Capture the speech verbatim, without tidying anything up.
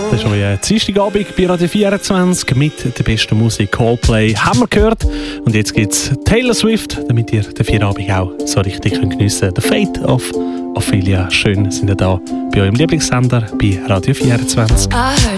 Das ist euer Dienstagabend bei Radio vierundzwanzig mit der besten Musik. Coldplay haben wir gehört. Und jetzt gibt es Taylor Swift, damit ihr den Feierabend auch so richtig geniessen könnt. The Fate of Ophelia. Schön, sind ihr da bei eurem Lieblingssender bei Radio vierundzwanzig.